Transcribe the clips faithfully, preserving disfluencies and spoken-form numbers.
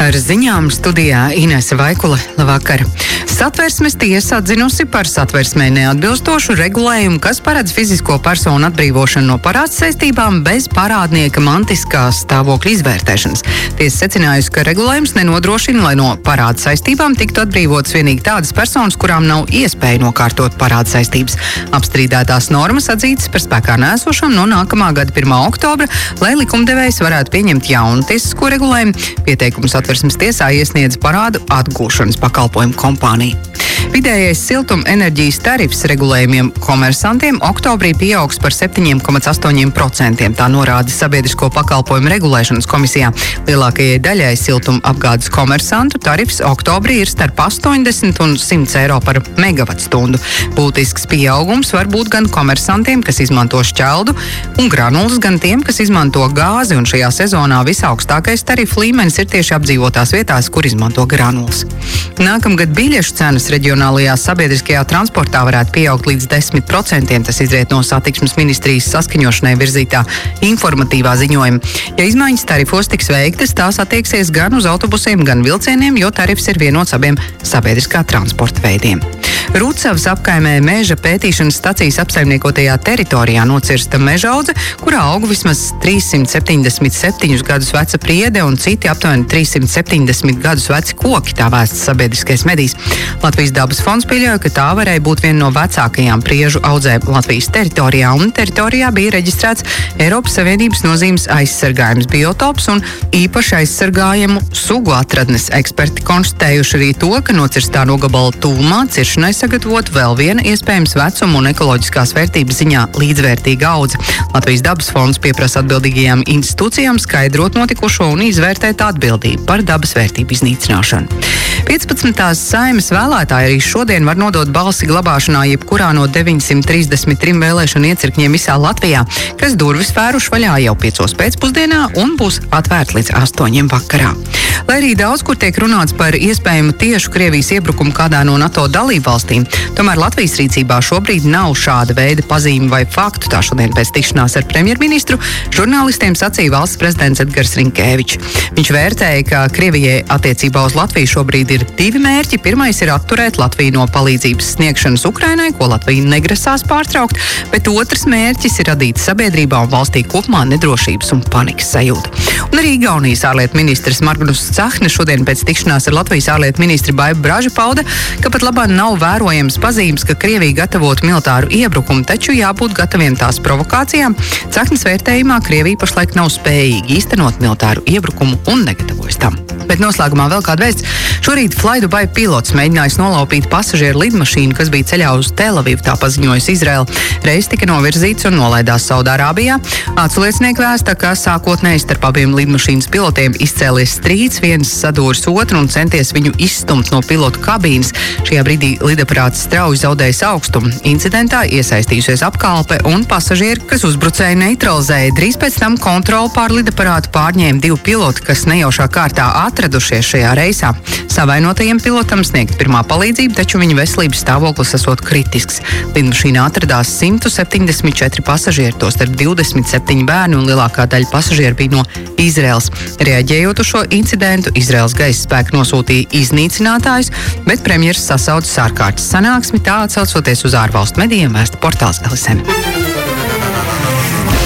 Ar ziņām studijā Inese Vaikule. Labvakar. Satversmes tiesa atzinusi par satversmē neatbilstošu regulējumu, kas paredz fizisko personu atbrīvošanu no parāds saistībām bez parādnieka mantiskā stāvokļa izvērtēšanas. Tiesa secinājusi, ka regulējums nenodrošina, lai no parāds saistībām tiktu atbrīvotas vienīgi tādas personas, kurām nav iespēja nokārtot parāds saistības. Apstrīdētās normas atzītas par spēkā nēsošām no nākamā gada pirmā oktobra, lai likumdevējs varētu pieņemt jaunu tiesisko regulējumu. Pieteikums Satversmes tiesā iesniedz parādu atgūšanas pakalpojumu kompānija. Vidējais siltuma enerģijas tarifs regulējumiem komersantiem oktobrī pieaugs par septiņi komats astoņi procenti. Tā norāda Sabiedrisko pakalpojumu regulēšanas komisijā. Lielākajai daļai siltuma apgādes komersantu tarifs oktobrī ir starp astoņdesmit un simt eiro par megavatstundu. Būtisks pieaugums var būt gan komersantiem, kas izmanto šķeldu, un granulas, gan tiem, kas izmanto gāzi, un šajā sezonā visaugstākais tarifu līmenis ir tieši apdzīvotās vietās, kur izmanto granulas. Nākamgad biļešu cenas reģionālajā sabiedriskajā transportā varētu pieaugt līdz desmit procentiem. Tas izriet no satiksmes ministrijas saskaņošanai virzītā informatīvā ziņojuma. Ja izmaiņas tarifos tiks veiktas, tās attieksies gan uz autobusiem, gan vilcieniem, jo tarifs ir vienots abiem sabiedriskā transporta veidiem. Rūcavas apkaimē meža pētīšanas stacijas apsaimniekotajā teritorijā nocirsta mežaudze, kurā aug vismaz trīssimt septiņdesmit septiņus gadus veca priede un citi aptuveni trīssimt septiņdesmit gadus veci koki, tā vēsts sabiedriskais medijs. Latvijas dabas fonds pieļauj, ka tā varēja būt viena no vecākajām priežu audzēm Latvijas teritorijā, un teritorijā bija reģistrēts Eiropas Savienības nozīmes aizsargājums biotops un īpaši aizsargājumu sugu atradnes. Eksperti konstatējuši arī to, ka nocirstā nogabala tuvumā ciršanai sagatavot vēl viena iespējams vecuma un ekoloģiskās vērtības ziņā līdzvērtīga audze. Latvijas dabas fonds pieprasa atbildīgajām institūcijām skaidrot notikušo un izvērtēt atbildību par dabas vērtību iznīcināšanu. piecpadsmitās Saeimas vēlētāji arī šodien var nodot balsi glabāšanā jebkurā no deviņsimt trīsdesmit trim vēlēšanu iecirkņiem visā Latvijā, kas durvis vēruši vaļā jau piecos pēcpusdienā un būs atvērti līdz astoņiem vakarā. Lai arī daudz kur tiek runāts par iespējamu tiešu Krievijas iebrukumu kādā no NATO dalībvalstīm, tomēr Latvijas rīcībā šobrīd nav šāda veida pazīmi vai faktu. Tā šodien pēc tikšanās ar premjerministru žurnālistiem sacīja valsts prezidents Edgars Rinkēvičs. Viņš vērtēja, ka Krievijai attiecībā uz Latviju šobrīd ir divi mērķi. Pirmais ir atturēt Latviju no palīdzības sniegšanas Ukrainai, ko Latvija negrasās pārtraukt, bet otrs mērķis ir radīt sabiedrībā un valstī kopumā nedrošības un panikas sajūtu. Un arī Igaunijas ārlietu ministrs Margus Cahne šodien pēc tikšanās ar Latvijas ārlietu ministri Baibu Bražu pauda, ka pat labāk nav vērojams pazīmes, ka Krievija gatavotu militāru iebrukumu, taču jābūt gataviem tās provokācijām. Cahnes vērtējumā Krievija pašlaik nav spējīga īstenot militāru iebrukumu un negatavojas tam. Bet noslēgumā vēl kāda vēsts. Šorīt Flydubai pilots mēģinājis nolaupīt pasažieru lidmašīnu, kas bija ceļā uz Telavivu, tā paziņojusi Izraela. Reiz tika novirzīts un nolaidās Saudārābijā. Aculiecinieki vēsta, ka sākotnēji starp abiem lidmašīnas pilotiem izcēlies strīds, viens sadūris otru un centies viņu izstumt no pilotu kabīnes. Šajā brīdī lidaparāts strauji zaudējis augstumu. Incidentā iesaistījusies apkalpe un pasažieri, kas uzbrucēju neutralizēja. Drīz pēc tam kontroli pār lidaparātu pārņēma divi piloti, kas nejaušā kārtā atradušies šajā reisā. Savainotajiem pilotam sniegt pirmā palīdzība, taču viņa veselības stāvoklis esot kritisks. Lidmašīnā atradās simt septiņdesmit četri pasažieri, tostarp divdesmit septiņi bērni un lielākā daļa pasažieru bija no Izraels. Reaģējot uz šo incidentu, Izraels gaisa spēki nosūtīja iznīcinātājus, bet premjeras sasaucis ārkārtas sanāksmi, tā atsaucoties uz ārvalstu medijiem vēsta portāls L S M.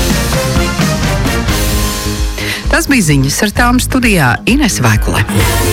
Tas bija ziņas, ar tām studijā Inese Vaikule.